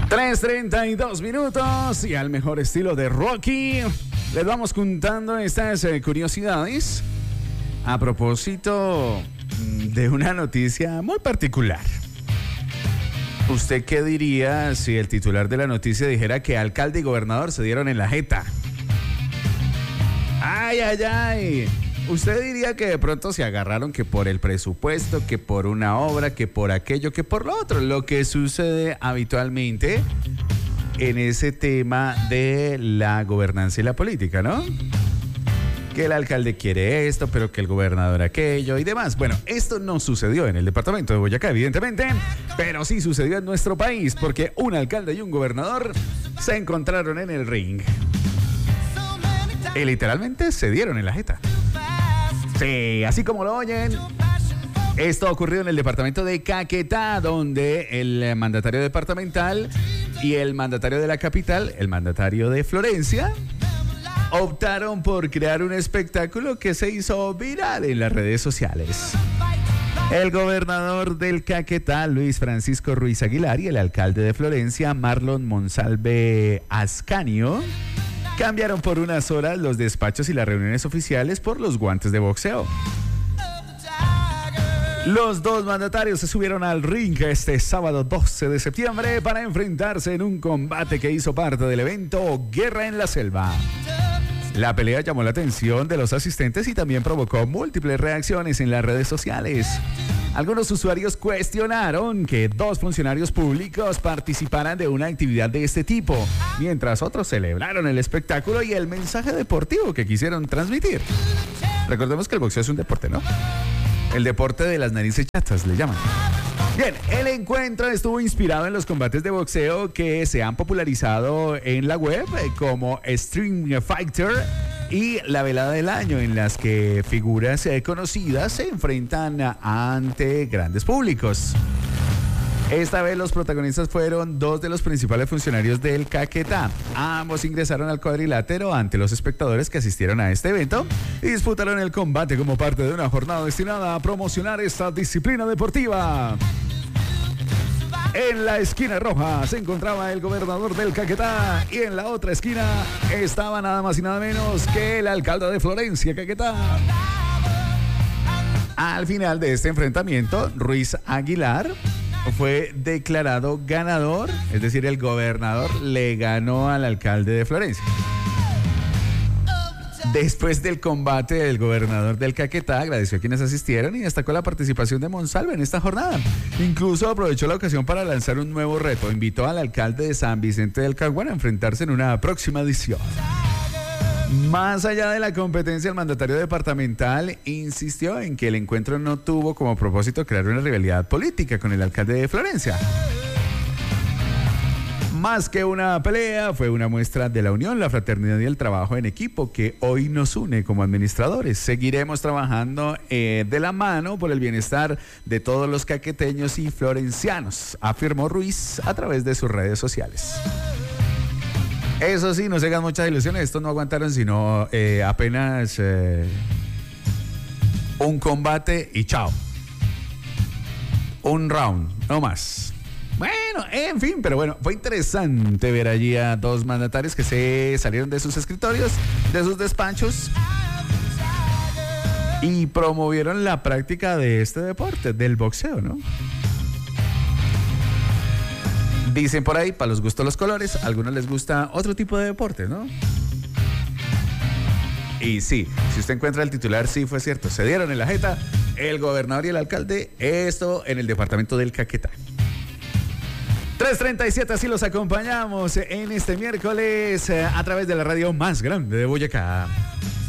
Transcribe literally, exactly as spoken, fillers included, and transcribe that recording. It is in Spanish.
tres treinta y dos minutos y al mejor estilo de Rocky les vamos contando estas eh, curiosidades a propósito de una noticia muy particular. ¿Usted qué diría si el titular de la noticia dijera que alcalde y gobernador se dieron en la jeta? ¡Ay, ay, ay! ¿Usted diría que de pronto se agarraron que por el presupuesto, que por una obra, que por aquello, que por lo otro? Lo que sucede habitualmente en ese tema de la gobernanza y la política, ¿no? Que el alcalde quiere esto, pero que el gobernador aquello y demás. Bueno, esto no sucedió en el departamento de Boyacá, evidentemente, pero sí sucedió en nuestro país, porque un alcalde y un gobernador se encontraron en el ring. Y literalmente se dieron en la jeta. Sí, así como lo oyen. Esto ha ocurrido en el departamento de Caquetá, donde el mandatario departamental y el mandatario de la capital, el mandatario de Florencia, optaron por crear un espectáculo que se hizo viral en las redes sociales. El gobernador del Caquetá, Luis Francisco Ruiz Aguilar, y el alcalde de Florencia, Marlon Monsalve Ascanio, cambiaron por unas horas los despachos y las reuniones oficiales por los guantes de boxeo. Los dos mandatarios se subieron al ring este sábado doce de septiembre para enfrentarse en un combate que hizo parte del evento Guerra en la Selva. La pelea llamó la atención de los asistentes y también provocó múltiples reacciones en las redes sociales. Algunos usuarios cuestionaron que dos funcionarios públicos participaran de una actividad de este tipo, mientras otros celebraron el espectáculo y el mensaje deportivo que quisieron transmitir. Recordemos que el boxeo es un deporte, ¿no? El deporte de las narices chatas le llaman. Bien, el encuentro estuvo inspirado en los combates de boxeo que se han popularizado en la web como Street Fighter y La Velada del Año, en las que figuras conocidas se enfrentan ante grandes públicos. Esta vez los protagonistas fueron dos de los principales funcionarios del Caquetá. Ambos ingresaron al cuadrilátero ante los espectadores que asistieron a este evento y disputaron el combate como parte de una jornada destinada a promocionar esta disciplina deportiva. En la esquina roja se encontraba el gobernador del Caquetá y en la otra esquina estaba nada más y nada menos que el alcalde de Florencia, Caquetá. Al final de este enfrentamiento, Ruiz Aguilar fue declarado ganador, es decir, el gobernador le ganó al alcalde de Florencia. Después del combate, el gobernador del Caquetá agradeció a quienes asistieron y destacó la participación de Monsalve en esta jornada. Incluso aprovechó la ocasión para lanzar un nuevo reto. Invitó al alcalde de San Vicente del Caguán a enfrentarse en una próxima edición. Más allá de la competencia, el mandatario departamental insistió en que el encuentro no tuvo como propósito crear una rivalidad política con el alcalde de Florencia. Más que una pelea, fue una muestra de la unión, la fraternidad y el trabajo en equipo que hoy nos une como administradores. Seguiremos trabajando eh, de la mano por el bienestar de todos los caqueteños y florencianos, afirmó Ruiz a través de sus redes sociales. Eso sí, no se hagan muchas ilusiones, estos no aguantaron sino eh, apenas eh, un combate y chao. Un round, no más. Bueno, en fin, pero bueno, fue interesante ver allí a dos mandatarios que se salieron de sus escritorios, de sus despachos y promovieron la práctica de este deporte, del boxeo, ¿no? Dicen por ahí, para los gustos los colores, a algunos les gusta otro tipo de deporte, ¿no? Y sí, si usted encuentra el titular, sí fue cierto, se dieron en la jeta el gobernador y el alcalde, esto en el departamento del Caquetá. tres treinta y siete, así los acompañamos en este miércoles a través de la radio más grande de Boyacá.